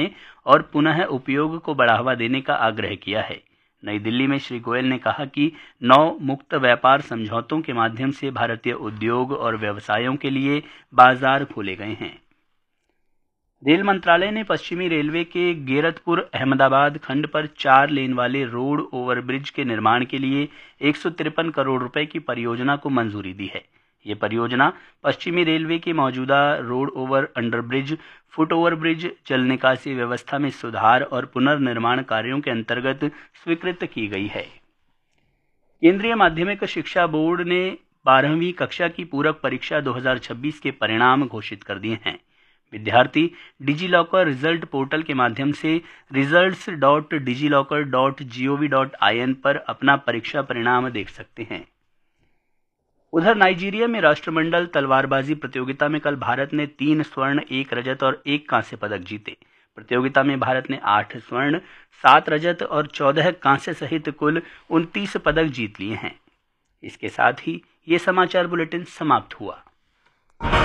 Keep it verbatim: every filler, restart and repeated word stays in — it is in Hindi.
बढ़ाने और पुनः उपयोग को बढ़ावा देने का आग्रह किया है। नई दिल्ली में श्री गोयल ने कहा कि नौ मुक्त व्यापार समझौतों के माध्यम से भारतीय उद्योग और व्यवसायों के लिए बाजार खोले गए हैं। रेल मंत्रालय ने पश्चिमी रेलवे के गेरतपुर अहमदाबाद खंड पर चार लेन वाले रोड ओवरब्रिज के निर्माण के लिए एक सौ तिरपन करोड़ रुपए की परियोजना को मंजूरी दी है। ये परियोजना पश्चिमी रेलवे के मौजूदा road over underbridge, foot overbridge, जल निकासी व्यवस्था में सुधार और पुनर्निर्माण कार्यों के अंतर्गत स्वीकृत की गई है। केंद्रीय माध्यमिक शिक्षा बोर्ड ने बारहवीं कक्षा की पूरक परीक्षा दो हज़ार छब्बीस के परिणाम घोषित कर दिए हैं। विद्यार्थी डिजीलॉकर रिजल्ट पोर्टल के माध्यम से results dot DigiLocker dot G O V dot I N पर अपना परीक्षा परिणाम देख सकते हैं। उधर नाइजीरिया में राष्ट्रमंडल तलवारबाजी प्रतियोगिता में कल भारत ने तीन स्वर्ण, एक रजत और एक कांस्य पदक जीते। प्रतियोगिता में भारत ने आठ स्वर्ण, सात रजत और चौदह कांस्य सहित कुल उनतीस पदक जीत लिए हैं। इसके साथ ही ये समाचार बुलेटिन समाप्त हुआ।